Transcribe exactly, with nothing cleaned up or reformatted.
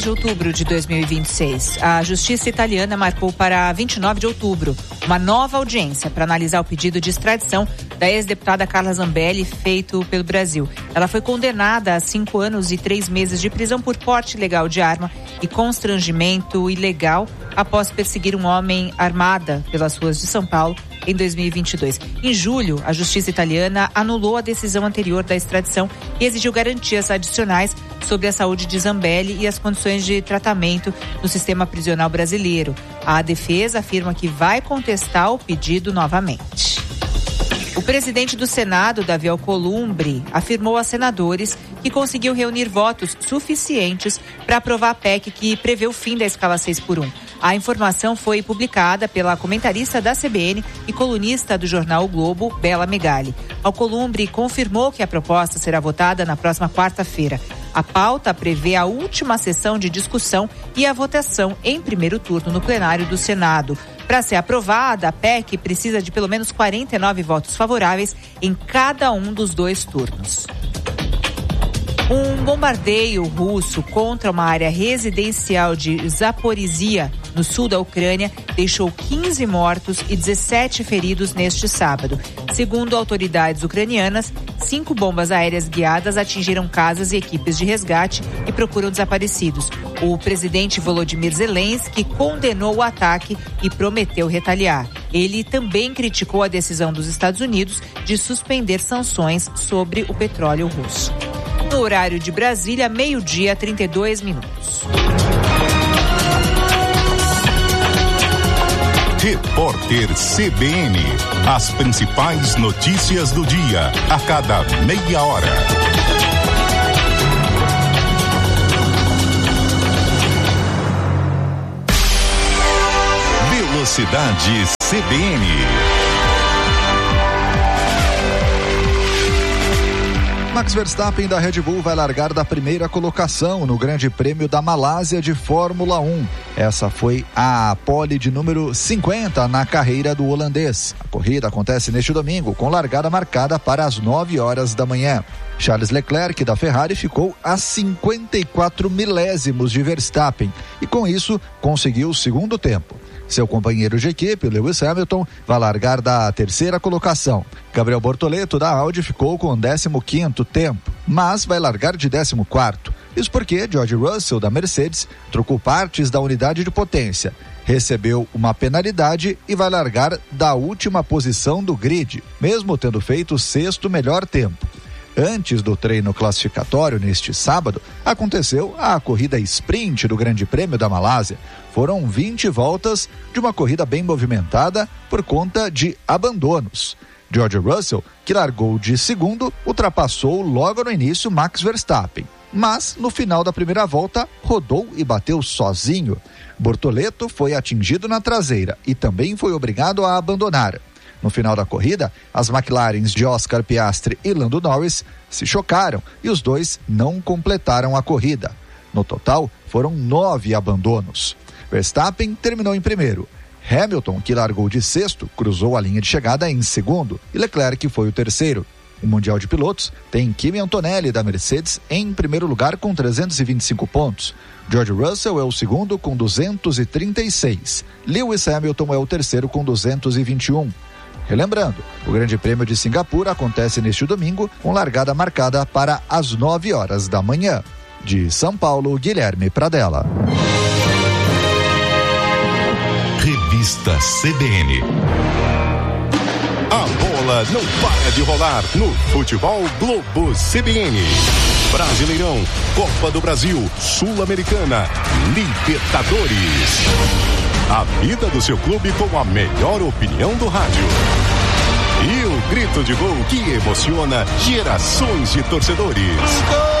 de outubro de dois mil e vinte e seis, a Justiça italiana marcou para vinte e nove de outubro uma nova audiência para analisar o pedido de extradição da ex-deputada Carla Zambelli feito pelo Brasil. Ela foi condenada a cinco anos e três meses de prisão por porte ilegal de arma e constrangimento ilegal após perseguir um homem armada pelas ruas de São Paulo em dois mil e vinte e dois. Em julho, a Justiça italiana anulou a decisão anterior da extradição e exigiu garantias adicionais sobre a saúde de Zambelli e as condições de tratamento no sistema prisional brasileiro. A defesa afirma que vai contestar o pedido novamente. O presidente do Senado, Davi Alcolumbre, afirmou a senadores que conseguiu reunir votos suficientes para aprovar a P E C que prevê o fim da escala seis por um. A informação foi publicada pela comentarista da C B N e colunista do jornal O Globo, Bela Megali. Alcolumbre confirmou que a proposta será votada na próxima quarta-feira. A pauta prevê a última sessão de discussão e a votação em primeiro turno no plenário do Senado. Para ser aprovada, a P E C precisa de pelo menos quarenta e nove votos favoráveis em cada um dos dois turnos. Um bombardeio russo contra uma área residencial de Zaporizhia, no sul da Ucrânia, deixou quinze mortos e dezessete feridos neste sábado. Segundo autoridades ucranianas, cinco bombas aéreas guiadas atingiram casas e equipes de resgate e procuram desaparecidos. O presidente Volodymyr Zelensky condenou o ataque e prometeu retaliar. Ele também criticou a decisão dos Estados Unidos de suspender sanções sobre o petróleo russo. No horário de Brasília, meio-dia, trinta e dois minutos. Repórter C B N. As principais notícias do dia, a cada meia hora. Velocidade C B N. Max Verstappen da Red Bull vai largar da primeira colocação no Grande Prêmio da Malásia de Fórmula um. Essa foi a pole de número cinquenta na carreira do holandês. A corrida acontece neste domingo, com largada marcada para as nove horas da manhã. Charles Leclerc da Ferrari ficou a cinquenta e quatro milésimos de Verstappen e com isso conseguiu o segundo tempo. Seu companheiro de equipe, Lewis Hamilton, vai largar da terceira colocação. Gabriel Bortoleto, da Audi, ficou com o décimo quinto tempo, mas vai largar de décimo quarto. Isso porque George Russell, da Mercedes, trocou partes da unidade de potência, recebeu uma penalidade e vai largar da última posição do grid, mesmo tendo feito o sexto melhor tempo. Antes do treino classificatório neste sábado, aconteceu a corrida sprint do Grande Prêmio da Malásia. Foram vinte voltas de uma corrida bem movimentada por conta de abandonos. George Russell, que largou de segundo, ultrapassou logo no início Max Verstappen. Mas, no final da primeira volta, rodou e bateu sozinho. Bortoleto foi atingido na traseira e também foi obrigado a abandonar. No final da corrida, as McLarens de Oscar Piastri e Lando Norris se chocaram e os dois não completaram a corrida. No total, foram nove abandonos. Verstappen terminou em primeiro. Hamilton, que largou de sexto, cruzou a linha de chegada em segundo e Leclerc foi o terceiro. O Mundial de Pilotos tem Kimi Antonelli da Mercedes em primeiro lugar com trezentos e vinte e cinco pontos. George Russell é o segundo com duzentos e trinta e seis. Lewis Hamilton é o terceiro com duzentos e vinte e um. Relembrando, o Grande Prêmio de Singapura acontece neste domingo com largada marcada para as nove horas da manhã. De São Paulo, Guilherme Pradella. Revista C B N. A bola não para de rolar no Futebol Globo C B N. Brasileirão, Copa do Brasil, Sul-Americana, Libertadores. A vida do seu clube com a melhor opinião do rádio. E o grito de gol que emociona gerações de torcedores. Gol!